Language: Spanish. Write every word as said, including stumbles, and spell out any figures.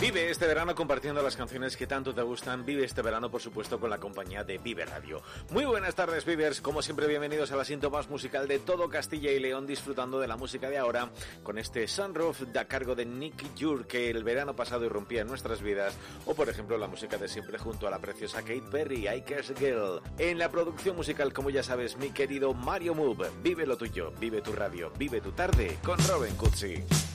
Vive este verano compartiendo las canciones que tanto te gustan. Vive este verano, por supuesto, con la compañía de Vive Radio. Muy buenas tardes, Vivers. Como siempre, bienvenidos a la cinta más musical de todo Castilla y León, disfrutando de la música de ahora con este Sunroof a cargo de Nicky Jur, que el verano pasado irrumpía en nuestras vidas, o por ejemplo la música de siempre junto a la preciosa Kate Perry, I Cares Girl. En la producción musical, como ya sabes, mi querido Mario Move. Vive lo tuyo, vive tu radio, vive tu tarde con Robin Cutsi.